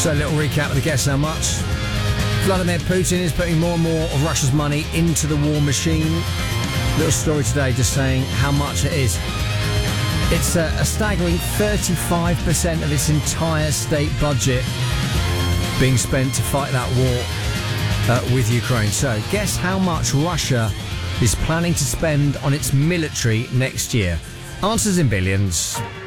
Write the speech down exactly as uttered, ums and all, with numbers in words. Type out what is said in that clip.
So a little recap of the Guess How Much. Vladimir Putin is putting more and more of Russia's money into the war machine. Little story today just saying how much it is. It's a, a staggering thirty-five percent of its entire state budget being spent to fight that war uh, with Ukraine. So guess how much Russia is planning to spend on its military next year. Answers in billions.